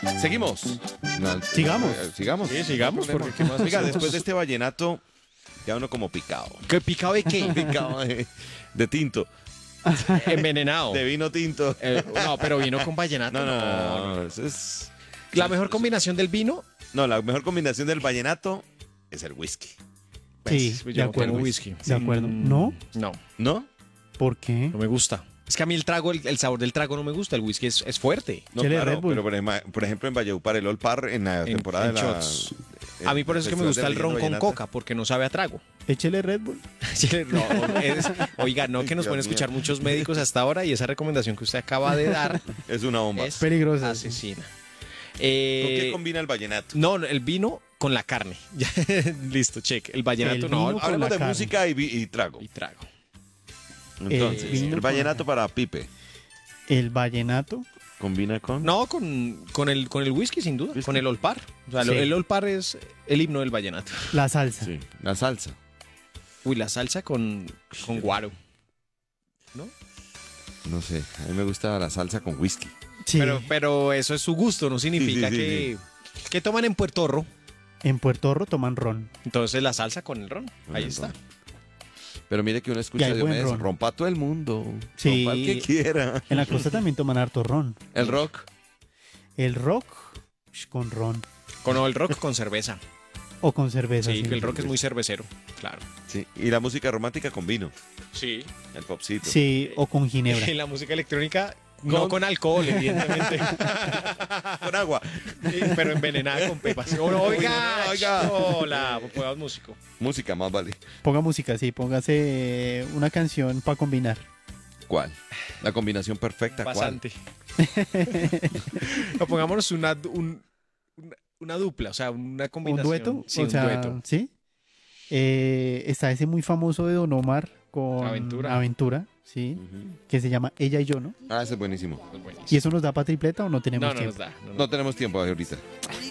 Seguimos. No, Sigamos. sigamos. Sí, sigamos, No hay porque problema. ¿qué más? Oiga, después de este vallenato, ya uno como picado. ¿Qué picado de qué? Picado de tinto, Envenenado. de vino tinto. No, pero vino con vallenato. No, eso es... La mejor combinación del vino. No, la mejor combinación del vallenato es el whisky. Sí, pues, de yo no acuerdo. tomo whisky. De acuerdo. ¿No? No, ¿No? ¿Por qué? no me gusta. Es que a mí el trago, el sabor del trago no me gusta. El whisky es fuerte. No, Chele claro, Red Bull. pero por ejemplo en Valledupar, el Old Par, en la En- temporada en de la... shots. A mí por eso es que me gusta el ron con coca, porque no sabe a trago. Échele Red Bull. No, oiga, no que nos pueden escuchar muchos médicos hasta ahora y esa recomendación que usted acaba de dar Es una bomba. es Peligrosa. asesina. ¿Con qué combina el vallenato? No, el vino con la carne. Ya, listo, check. El vallenato El no. vino con Hablemos la de carne. música y trago. Y trago. Entonces, vino el con vallenato para Pipe. El vallenato. ¿Combina con? No, con el whisky, sin duda. ¿Whisky? Con el olpar. O sea, Sí. el olpar es el himno del vallenato. La salsa. Sí, la salsa. Uy, la salsa con guaro. No sé, a mí me gusta la salsa con whisky. Sí. Pero eso es su gusto, no significa Sí, sí, que... ¿Qué toman en Puerto Rico? En Puerto Rico toman ron. Entonces la salsa con el ron. Con Ahí el está. ron. Pero mire que uno escucha Y hay de buen Diomedes, ron. rompa todo el mundo. Sí. Rompa el que quiera. En la costa también toman harto ron. El rock. El rock con ron. Con el rock con cerveza. O con cerveza. Sí, que el rock es muy cervecero. Claro. Sí. Y la música romántica con vino. Sí. El popcito. Sí, o con ginebra. Y la música electrónica no con alcohol, evidentemente. Con agua. Pero envenenada con pepas. Oiga, Oiga. hola, pues músico. Música más vale. Ponga música, sí, póngase una canción para combinar. ¿Cuál? La combinación perfecta. ¿Cuál? Bastante. No, pongámonos una dupla, o sea, una ¿Un combinación. dueto? Sí, o un sea, dueto. ¿sí? Está ese muy famoso de Don Omar con Aventura. sí, Ujú. que se llama Ella y yo, ¿no? Ah, ese es buenísimo. ¿Y eso nos da para tripleta o no tenemos No, no tiempo? nos da. No, No tenemos tiempo ahorita.